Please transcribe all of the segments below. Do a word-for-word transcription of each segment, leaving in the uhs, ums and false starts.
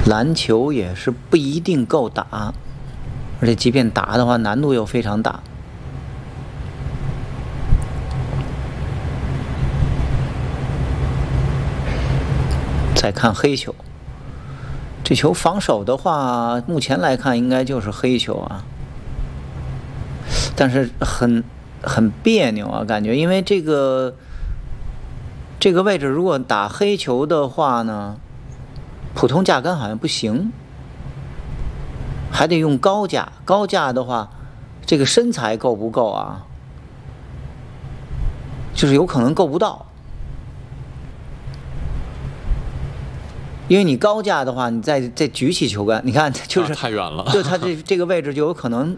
篮球也是不一定够打，而且即便打的话，难度又非常大。再看黑球，这球防守的话，目前来看应该就是黑球啊，但是很很别扭啊，感觉因为这个这个位置如果打黑球的话呢，普通架杆好像不行，还得用高架。高架的话，这个身材够不够啊？就是有可能够不到。因为你高架的话，你再再举起球杆，你看就是、 啊、太远了， 对它这这个位置就有可能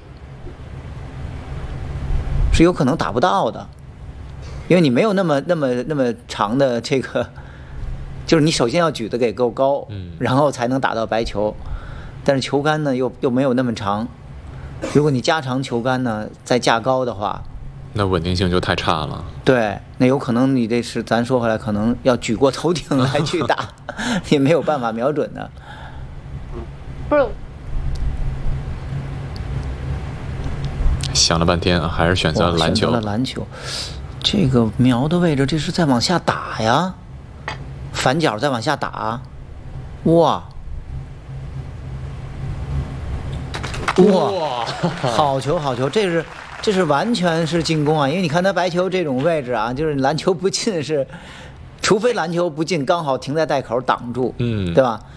是有可能打不到的，因为你没有那么那么那么长的这个，就是你首先要举得给够高， 嗯， 然后才能打到白球，但是球杆呢又又没有那么长，如果你加长球杆呢再架高的话， 那稳定性就太差了。 对，那有可能你这是咱说回来，可能要举过头顶来去打，也没有办法瞄准的。 想了半天啊，还是选择了篮球。 选择了篮球，这个瞄的位置，这是在往下打呀，反脚再往下打，哇哇，好球好球，这是。这是完全是进攻啊，因为你看他白球这种位置啊，就是篮球不进是，除非篮球不进，刚好停在袋口挡住， 嗯， 对吧？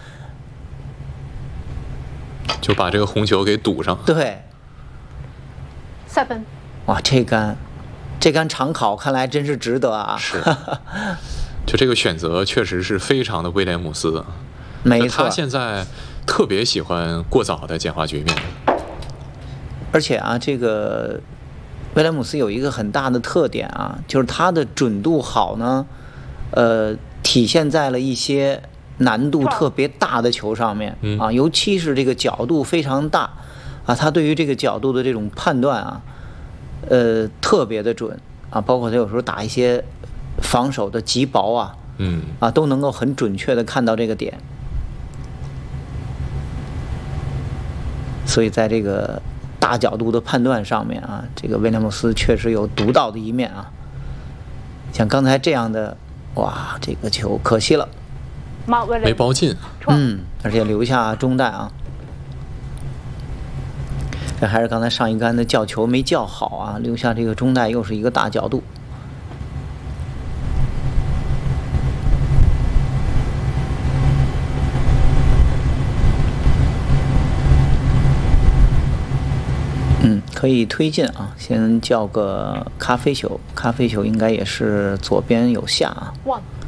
就把这个红球给堵上。 对。 三分。 哇，这杆，这杆长考看来真是值得啊。 是。就这个选择确实是非常的威廉姆斯。 没错。 他现在特别喜欢过早的简化局面。 而且啊，这个威廉姆斯有一个很大的特点啊，就是他的准度好呢，呃，体现在了一些难度特别大的球上面啊，尤其是这个角度非常大啊，他对于这个角度的这种判断啊，呃，特别的准啊，包括他有时候打一些防守的极薄啊， 嗯， 啊，都能够很准确的看到这个点，所以在这个大角度的判断上面啊，这个威廉姆斯确实有独到的一面啊。像刚才这样的，哇，这个球可惜了， 没包进， 嗯，而且留下中袋啊。这还是刚才上一杆的叫球没叫好啊，留下这个中袋又是一个大角度。嗯，可以推进啊，先叫个咖啡球，咖啡球应该也是左边有下啊。 One